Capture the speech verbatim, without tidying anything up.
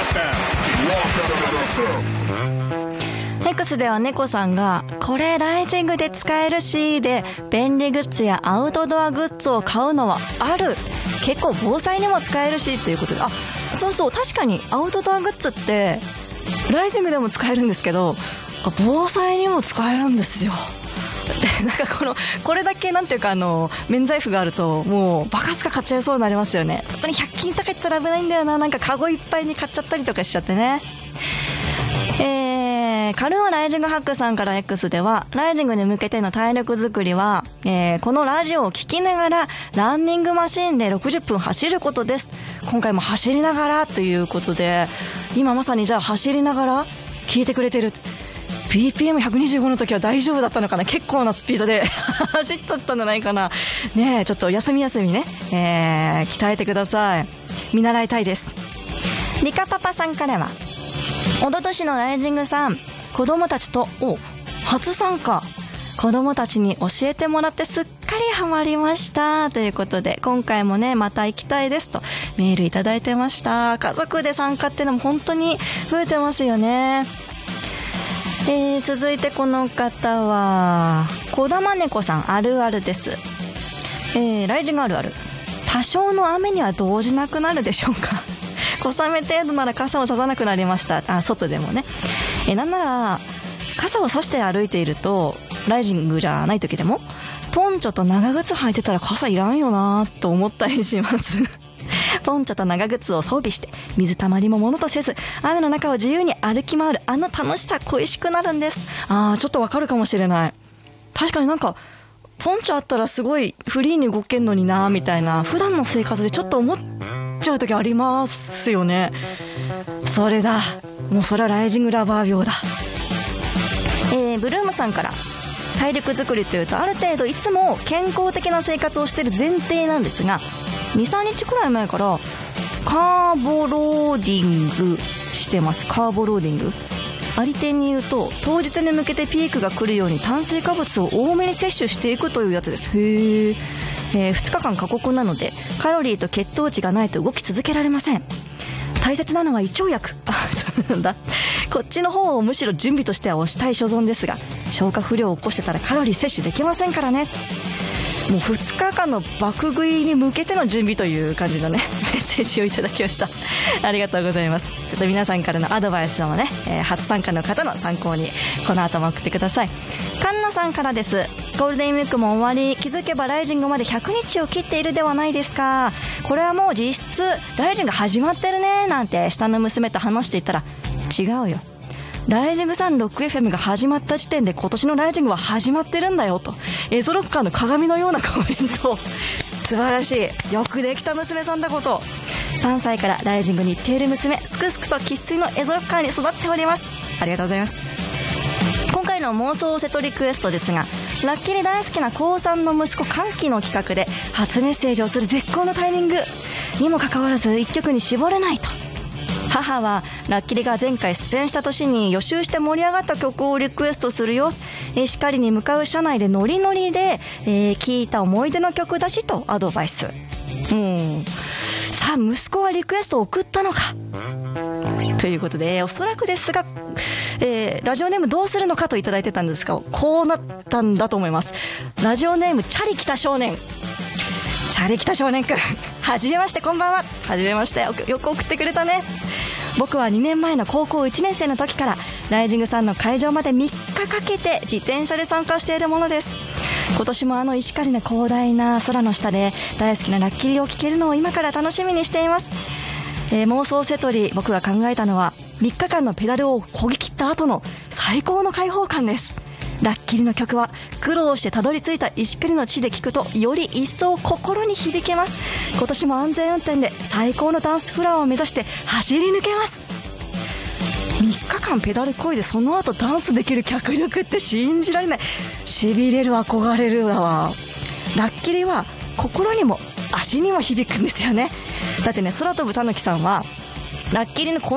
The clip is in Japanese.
X では猫さんがこれライジングで使えるしで便利グッズやアウトドアグッズを買うのはある、結構防災にも使えるしということで、あ、そうそう、確かにアウトドアグッズってライジングでも使えるんですけど、防災にも使えるんですよ。でなんかこのこれだけなんていうかあの免罪符があるともうバカスカ買っちゃいそうになりますよね。特にひゃく均とか言ったら危ないんだよな。なんかカゴいっぱいに買っちゃったりとかしちゃってね。えー、カルーアライジングハックさんから X ではライジングに向けての体力作りは、えー、このラジオを聞きながらランニングマシーンでろくじゅっぷん走ることです。今回も走りながらということで、今まさにじゃあ走りながら聞いてくれてる。ビーピーエムひゃくにじゅうご の時は大丈夫だったのかな。結構なスピードで走っちゃったんじゃないかな。ねえ、ちょっと休み休みね、えー、鍛えてください。見習いたいです。リカパパさんからは、おととしのライジングさん、子供たちとお初参加、子供たちに教えてもらってすっかりハマりましたということで、今回もねまた行きたいですとメールいただいてました。家族で参加ってのも本当に増えてますよね。えー、続いてこの方は小玉猫さん、あるあるです。えー、ライジングあるある、多少の雨には動じなくなるでしょうか。小雨程度なら傘を差さなくなりました。あ、外でもね。えー、なんなら傘を差して歩いていると、ライジングじゃない時でもポンチョと長靴履いてたら傘いらんよなと思ったりしますポンチョと長靴を装備して水たまりもものとせず雨の中を自由に歩き回るあの楽しさ恋しくなるんです。あー、ちょっとわかるかもしれない。確かになんかポンチョあったらすごいフリーに動けんのになみたいな、普段の生活でちょっと思っちゃう時ありますよね。それだ、もうそれはライジングラバー病だ。えー、ブルームさんから、体力作りというとある程度いつも健康的な生活をしている前提なんですが、 にさんにちくらい前からカーボローディングしてます。カーボローディング、ありていに言うと当日に向けてピークが来るように炭水化物を多めに摂取していくというやつです。へー、えー、ふつかかん過酷なのでカロリーと血糖値がないと動き続けられません。大切なのは胃腸薬。あ、そうなんだ。こっちの方をむしろ準備としては推したい所存ですが、消化不良を起こしてたらカロリー摂取できませんからね。もうふつかかんの爆食いに向けての準備という感じのねメッセージをいただきました。ありがとうございます。ちょっと皆さんからのアドバイスをね、えー、初参加の方の参考にこの後も送ってください。カンナさんからです。ゴールデンウィークも終わり、気づけばライジングまでひゃくにちを切っているではないですか。これはもう実質ライジング始まってるねなんて下の娘と話していたら、違うよ、ライジングさんじゅうろくエフエム が始まった時点で今年のライジングは始まってるんだよと、エゾロッカーの鏡のようなコメント。素晴らしい、よくできた娘さんだこと。さんさいからライジングに行っている娘、すくすくと生粋のエゾロッカーに育っております。ありがとうございます。今回の妄想瀬戸リクエストですが、ラッキリ大好きな高さんの息子歓喜の企画で初メッセージをする絶好のタイミングにもかかわらずいっきょくに絞れないと。母はラッキリが前回出演した年に予習して盛り上がった曲をリクエストするよ、えー、しかりに向かう車内でノリノリで、えー、聴いた思い出の曲だしとアドバイス。うん、さあ息子はリクエストを送ったのかということで、おそらくですが、えー、ラジオネームどうするのかといただいてたんですが、こうなったんだと思います。ラジオネームチャリキタ少年、チャリキタ少年くん、はじめまして、こんばんは。はじめまして、よく送ってくれたね。僕はにねんまえの高校いちねん生の時からライジングさんの会場までみっかかけて自転車で参加しているものです。今年もあの石狩の広大な空の下で大好きなラッキリを聴けるのを今から楽しみにしています。えー、妄想セトリ、僕が考えたのはみっかかんのペダルを漕ぎ切った後の最高の開放感です。ラッキリの曲は苦労してたどり着いた石狩の地で聴くとより一層心に響けます。今年も安全運転で最高のダンスフロアを目指して走り抜けます。みっかかんペダル漕いでその後ダンスできる脚力って信じられない。しびれる、憧れるだわ。ラッキリは心にも足にも響くんですよね。だってね、空飛ぶたぬきさんはラッキリのこ